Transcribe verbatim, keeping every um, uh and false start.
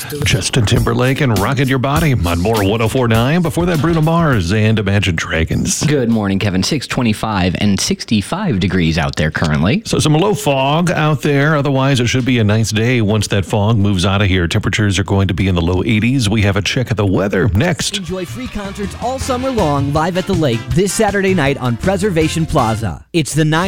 Justin Timberlake and Rocket Your Body on More one oh four point nine. Before that, Bruno Mars and Imagine Dragons. Good morning, Kevin. six twenty-five and sixty-five degrees out there currently. So some low fog out there. Otherwise, it should be a nice day once that fog moves out of here. Temperatures are going to be in the low eighties. We have a check of the weather next. Enjoy free concerts all summer long live at the lake this Saturday night on Preservation Plaza. It's the nine